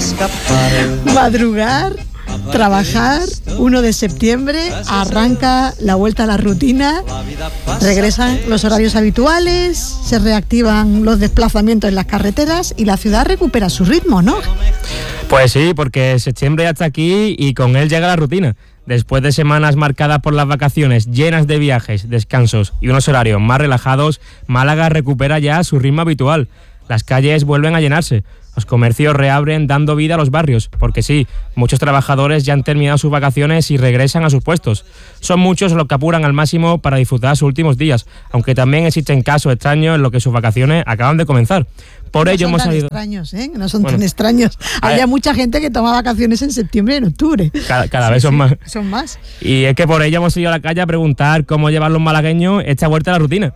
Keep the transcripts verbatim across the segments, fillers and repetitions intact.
Madrugar, trabajar, uno de septiembre, arranca la vuelta a la rutina, regresan los horarios habituales, se reactivan los desplazamientos en las carreteras y la ciudad recupera su ritmo, ¿no? Pues sí, porque septiembre ya está aquí y con él llega la rutina. Después de semanas marcadas por las vacaciones, llenas de viajes, descansos y unos horarios más relajados, Málaga recupera ya su ritmo habitual. Las calles vuelven a llenarse. Los comercios reabren dando vida a los barrios, porque sí, muchos trabajadores ya han terminado sus vacaciones y regresan a sus puestos. Son muchos los que apuran al máximo para disfrutar sus últimos días, aunque también existen casos extraños en los que sus vacaciones acaban de comenzar. Por no ello son hemos tan salido... extraños, ¿eh? No son bueno, tan extraños. Hay mucha gente que toma vacaciones en septiembre y en octubre. Cada, cada sí, vez son sí, más. Son más. Y es que por ello hemos ido a la calle a preguntar cómo llevan los malagueños esta vuelta a la rutina.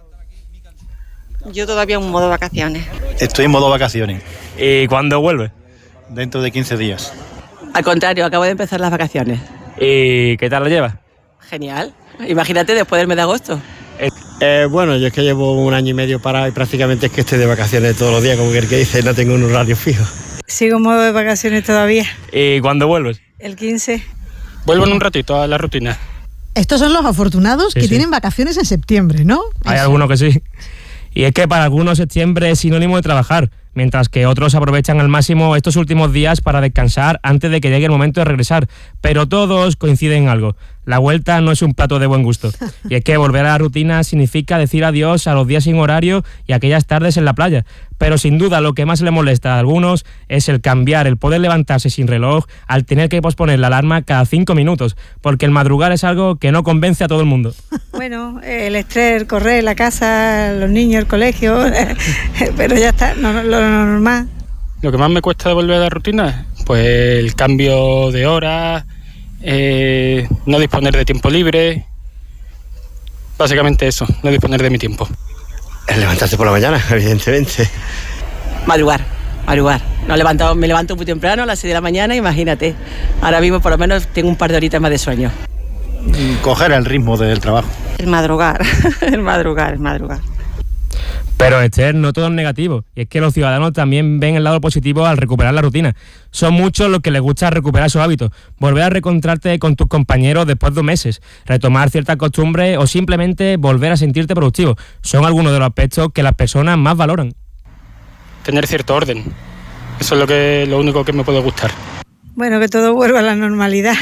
Yo todavía en modo vacaciones. Estoy en modo vacaciones. ¿Y cuándo vuelve? Dentro de quince días. Al contrario, acabo de empezar las vacaciones. ¿Y qué tal lo llevas? Genial. Imagínate después del mes de agosto. Eh, bueno, yo es que llevo un año y medio parado y prácticamente es que estoy de vacaciones todos los días, como que el que dice, no tengo un horario fijo. Sigo en modo de vacaciones todavía. ¿Y cuándo vuelves? El quince. Vuelvo en un ratito a la rutina. Estos son los afortunados sí, que sí. tienen vacaciones en septiembre, ¿no? Hay Eso. algunos que sí. Y es que para algunos septiembre es sinónimo de trabajar, mientras que otros aprovechan al máximo estos últimos días para descansar antes de que llegue el momento de regresar. Pero todos coinciden en algo. La vuelta no es un plato de buen gusto. Y es que volver a la rutina significa decir adiós a los días sin horario y aquellas tardes en la playa. Pero sin duda lo que más le molesta a algunos es el cambiar, el poder levantarse sin reloj al tener que posponer la alarma cada cinco minutos, porque el madrugar es algo que no convence a todo el mundo. Bueno, el estrés, el correr, la casa, los niños, el colegio, pero ya está, no, lo normal. Lo que más me cuesta de volver a la rutina, pues el cambio de horas, eh, no disponer de tiempo libre, básicamente eso, no disponer de mi tiempo. El levantarse por la mañana, evidentemente. Madrugar, madrugar. No levanto, me levanto muy temprano a las seis de la mañana, imagínate. Ahora mismo por lo menos tengo un par de horitas más de sueño. Coger el ritmo del trabajo. El madrugar, el madrugar, el madrugar. Pero Esther, no todo es negativo, y es que los ciudadanos también ven el lado positivo al recuperar la rutina. Son muchos los que les gusta recuperar sus hábitos, volver a reencontrarte con tus compañeros después de meses, retomar ciertas costumbres o simplemente volver a sentirte productivo. Son algunos de los aspectos que las personas más valoran. Tener cierto orden, eso es lo, que, lo único que me puede gustar. Bueno, que todo vuelva a la normalidad.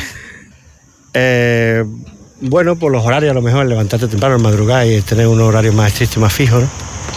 Eh, bueno, por los horarios a lo mejor, levantarte temprano, madrugar y tener un horario más estricto y más fijo, ¿no?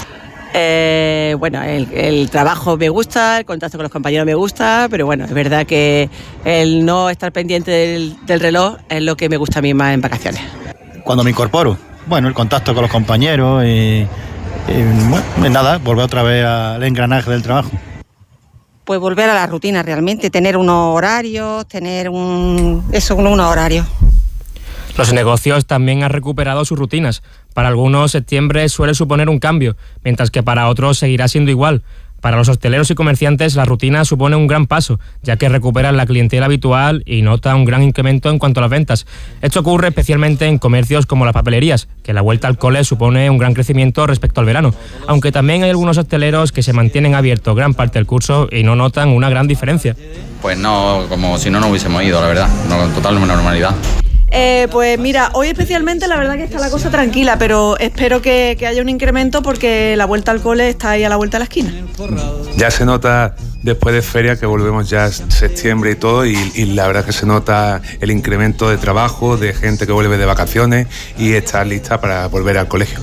Eh, bueno, el, el trabajo me gusta, el contacto con los compañeros me gusta, pero bueno, es verdad que el no estar pendiente del, del reloj es lo que me gusta a mí más en vacaciones. Cuando me incorporo, bueno, el contacto con los compañeros y, y bueno, nada, volver otra vez al engranaje del trabajo. Pues volver a la rutina realmente, tener unos horarios, tener un eso, unos horarios. Los negocios también han recuperado sus rutinas. Para algunos septiembre suele suponer un cambio, mientras que para otros seguirá siendo igual. Para los hosteleros y comerciantes la rutina supone un gran paso, ya que recuperan la clientela habitual y nota un gran incremento en cuanto a las ventas. Esto ocurre especialmente en comercios como las papelerías, que la vuelta al cole supone un gran crecimiento respecto al verano, aunque también hay algunos hosteleros que se mantienen abiertos gran parte del curso y no notan una gran diferencia. Pues no, como si no nos hubiésemos ido, la verdad, no, con total normalidad. Eh, pues mira, hoy especialmente la verdad que está la cosa tranquila, pero espero que, que haya un incremento porque la vuelta al cole está ahí a la vuelta de la esquina. Ya se nota después de feria que volvemos ya septiembre y todo, y, y la verdad que se nota el incremento de trabajo, de gente que vuelve de vacaciones y está lista para volver al colegio.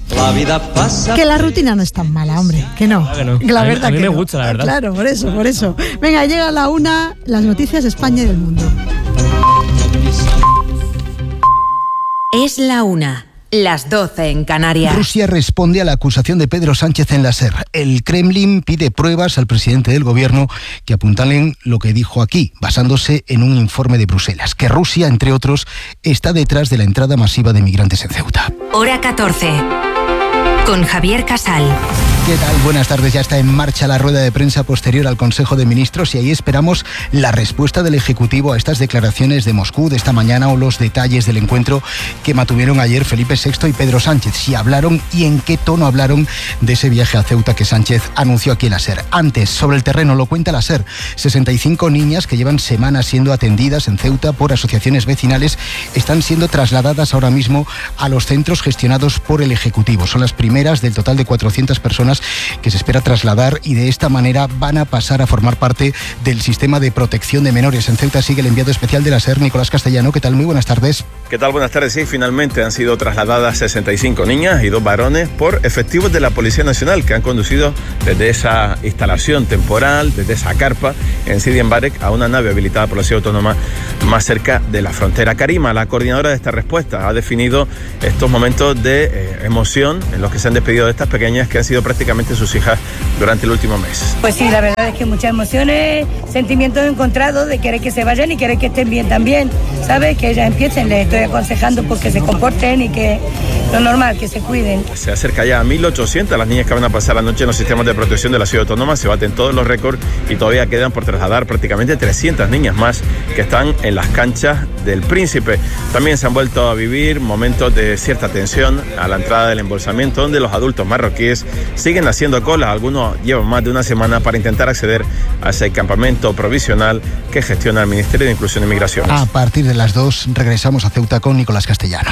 Que la rutina no es tan mala, hombre, que no. Claro que no. La a mí, verdad a mí que me no. gusta, la verdad. Claro, por eso, por eso. Venga, llega la una, las noticias de España y del mundo. Es la una, las doce en Canarias. Rusia responde a la acusación de Pedro Sánchez en la SER. El Kremlin pide pruebas al presidente del gobierno que apuntalen lo que dijo aquí, basándose en un informe de Bruselas, que Rusia, entre otros, está detrás de la entrada masiva de migrantes en Ceuta. Hora catorce. con Javier Casal. ¿Qué tal? Buenas tardes. Ya está en marcha la rueda de prensa posterior al Consejo de Ministros y ahí esperamos la respuesta del Ejecutivo a estas declaraciones de Moscú de esta mañana o los detalles del encuentro que mantuvieron ayer Felipe sexto y Pedro Sánchez. Si hablaron y en qué tono hablaron de ese viaje a Ceuta que Sánchez anunció aquí en la SER. Antes, sobre el terreno, lo cuenta la SER. sesenta y cinco niñas que llevan semanas siendo atendidas en Ceuta por asociaciones vecinales están siendo trasladadas ahora mismo a los centros gestionados por el Ejecutivo. Son las primeras del total de cuatrocientas personas que se espera trasladar y de esta manera van a pasar a formar parte del sistema de protección de menores. En Ceuta sigue el enviado especial de la SER, Nicolás Castellano. ¿Qué tal? Muy buenas tardes. ¿Qué tal? Buenas tardes. Sí, finalmente han sido trasladadas sesenta y cinco niñas y dos varones por efectivos de la Policía Nacional que han conducido desde esa instalación temporal, desde esa carpa en Sidi Mbarek a una nave habilitada por la ciudad autónoma más cerca de la frontera. Karima, la coordinadora de esta respuesta, ha definido estos momentos de eh, emoción en los que se han despedido de estas pequeñas que han sido prácticamente sus hijas durante el último mes. Pues sí, la verdad es que muchas emociones, sentimientos encontrados de querer que se vayan y querer que estén bien también, ¿sabes? Que ellas empiecen, les estoy aconsejando pues que se comporten y que lo normal, que se cuiden. Se acerca ya a mil ochocientas las niñas que van a pasar la noche en los sistemas de protección de la ciudad autónoma, se baten todos los récords y todavía quedan por trasladar prácticamente trescientas niñas más que están en las canchas del Príncipe. También se han vuelto a vivir momentos de cierta tensión a la entrada del embolsamiento, donde los adultos marroquíes siguen haciendo cola. Algunos llevan más de una semana para intentar acceder a ese campamento provisional que gestiona el Ministerio de Inclusión y Migraciones. A partir de las dos regresamos a Ceuta con Nicolás Castellano.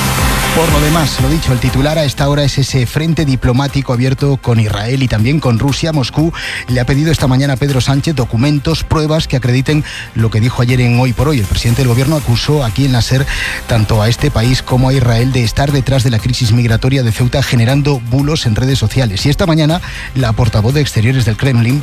Por lo demás, lo dicho, el titular a esta hora es ese frente diplomático abierto con Israel y también con Rusia. Moscú le ha pedido esta mañana a Pedro Sánchez documentos, pruebas que acrediten lo que dijo ayer en Hoy por Hoy. El presidente del gobierno acusó aquí en la SER tanto a este país como a Israel de estar detrás de la crisis migratoria de Ceuta generando bulos en redes sociales. Y esta mañana la portavoz de Exteriores del Kremlin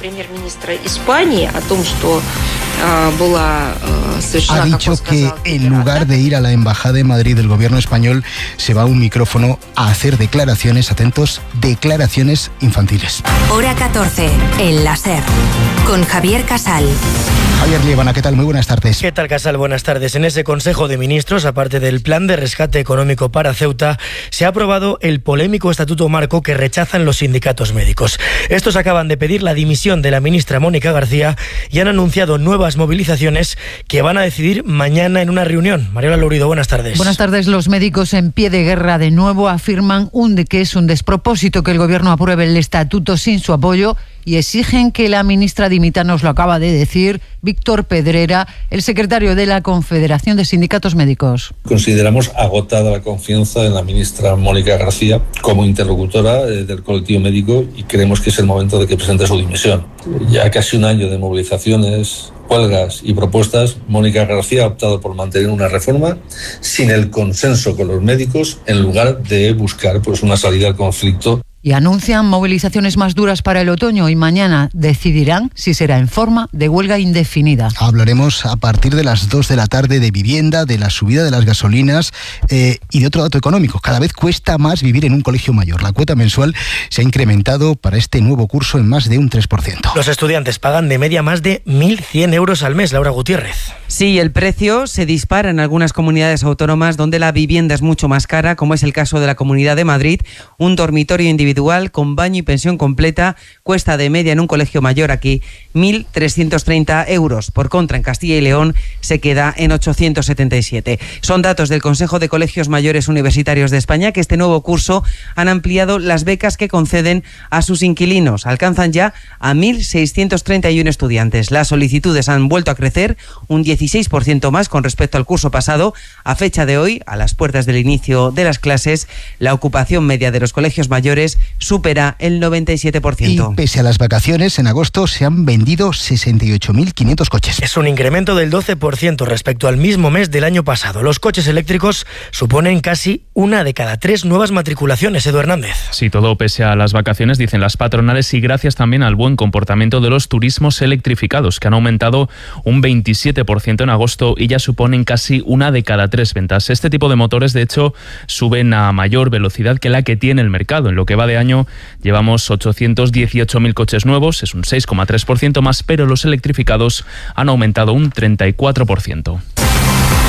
ha dicho que en lugar de ir a la embajada en Madrid del gobierno español se va a un micrófono a hacer declaraciones, atentos, declaraciones infantiles. Hora catorce, en la SER, con Javier Casal. Javier Liébana, ¿qué tal? Muy buenas tardes. ¿Qué tal, Casal? Buenas tardes. En ese Consejo de Ministros, aparte del plan de rescate económico para Ceuta, se ha aprobado el polémico Estatuto Marco que rechazan los sindicatos médicos. Estos acaban de pedir la dimisión de la ministra Mónica García y han anunciado nuevas movilizaciones que van a decidir mañana en una reunión. Mariola Lourido, buenas tardes. Buenas tardes. Los médicos en pie de guerra de nuevo afirman un de que es un despropósito que el gobierno apruebe el estatuto sin su apoyo y exigen que la ministra dimita. Nos lo acaba de decir Víctor Pedrera, el secretario de la Confederación de Sindicatos Médicos. Consideramos agotada la confianza en la ministra Mónica García como interlocutora del colectivo médico y creemos que es el momento de que presente su dimisión. Ya casi un año de movilizaciones, huelgas y propuestas, Mónica García ha optado por mantener una reforma sin el consenso con los médicos en lugar de buscar pues, una salida al conflicto. Y anuncian movilizaciones más duras para el otoño y mañana decidirán si será en forma de huelga indefinida. Hablaremos a partir de las dos de la tarde de vivienda, de la subida de las gasolinas eh, y de otro dato económico. Cada vez cuesta más vivir en un colegio mayor. La cuota mensual se ha incrementado para este nuevo curso en más de un tres por ciento. Los estudiantes pagan de media más de mil cien euros al mes. Laura Gutiérrez. Sí, el precio se dispara en algunas comunidades autónomas donde la vivienda es mucho más cara, como es el caso de la Comunidad de Madrid. Un dormitorio individual con baño y pensión completa cuesta de media en un colegio mayor aquí mil trescientos treinta euros. Por contra, en Castilla y León se queda en ochocientos setenta y siete. Son datos del Consejo de Colegios Mayores Universitarios de España, que este nuevo curso han ampliado las becas que conceden a sus inquilinos. Alcanzan ya a mil seiscientos treinta y uno estudiantes. Las solicitudes han vuelto a crecer un dieciséis por ciento más con respecto al curso pasado. A fecha de hoy, a las puertas del inicio de las clases, la ocupación media de los colegios mayores supera el noventa y siete por ciento. Y pese a las vacaciones, en agosto se han vendido sesenta y ocho mil quinientos coches. Es un incremento del doce por ciento respecto al mismo mes del año pasado. Los coches eléctricos suponen casi una de cada tres nuevas matriculaciones. Edu Hernández. Sí, todo pese a las vacaciones, dicen las patronales, y gracias también al buen comportamiento de los turismos electrificados, que han aumentado un veintisiete por ciento en agosto y ya suponen casi una de cada tres ventas. Este tipo de motores, de hecho, suben a mayor velocidad que la que tiene el mercado. En lo que va de año llevamos ochocientos dieciocho mil coches nuevos, es un seis coma tres por ciento más, pero los electrificados han aumentado un treinta y cuatro por ciento.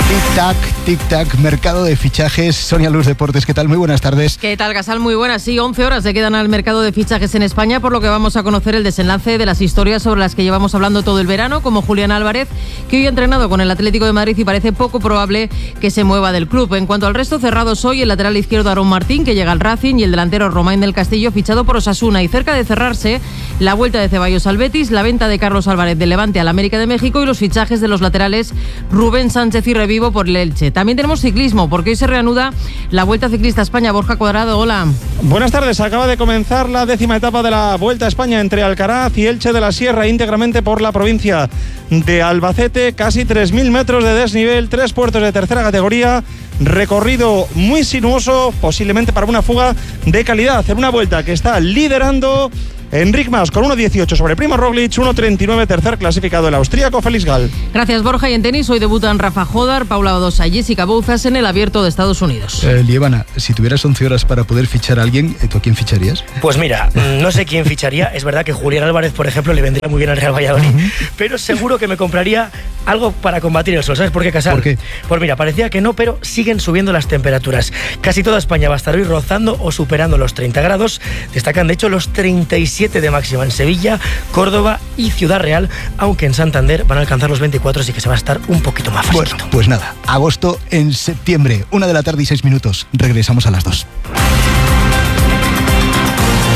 Tic-tac, tic-tac, mercado de fichajes. Sonia Luz Deportes, ¿qué tal? Muy buenas tardes. ¿Qué tal, Gasal? Muy buenas. Sí, once horas se quedan al mercado de fichajes en España, por lo que vamos a conocer el desenlace de las historias sobre las que llevamos hablando todo el verano, como Julián Álvarez, que hoy ha entrenado con el Atlético de Madrid y parece poco probable que se mueva del club. En cuanto al resto, cerrados hoy el lateral izquierdo Aarón Martín, que llega al Racing, y el delantero Romain del Castillo, fichado por Osasuna. Y cerca de cerrarse, la vuelta de Ceballos al Betis, la venta de Carlos Álvarez del Levante al América de México y los fichajes de los laterales Rubén Sánchez y Revivo por el Elche. También tenemos ciclismo, porque hoy se reanuda la Vuelta Ciclista a España. Borja Cuadrado, hola. Buenas tardes. Acaba de comenzar la décima etapa de la Vuelta a España entre Alcaraz y Elche de la Sierra, íntegramente por la provincia de Albacete. Casi tres mil metros de desnivel, tres puertos de tercera categoría, recorrido muy sinuoso, posiblemente para una fuga de calidad, en una vuelta que está liderando Enric Mas con uno dieciocho sobre Primo Roglic, uno treinta y nueve tercer clasificado el austríaco Félix Gall. Gracias, Borja. Y en tenis hoy debutan Rafa Jodar, Paula Badosa y Jessica Bouzas en el Abierto de Estados Unidos. Eh, Lievana, si tuvieras once horas para poder fichar a alguien, ¿tú a quién ficharías? Pues mira, no sé quién ficharía. Es verdad que Julián Álvarez, por ejemplo, le vendría muy bien al Real Valladolid, uh-huh. pero seguro que me compraría algo para combatir el sol. ¿Sabes por qué, Casal? ¿Por qué? Pues mira, parecía que no, pero siguen subiendo las temperaturas. Casi toda España va a estar hoy rozando o superando los treinta grados. Destacan, de hecho, los treinta y siete de máxima en Sevilla, Córdoba y Ciudad Real, aunque en Santander van a alcanzar los veinticuatro, así que se va a estar un poquito más fresquito. Bueno, pues nada, agosto en septiembre, una de la tarde y seis minutos. Regresamos a las dos.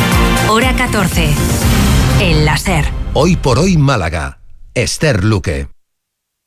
Hora catorce. El láser. Hoy por hoy Málaga. Esther Luque.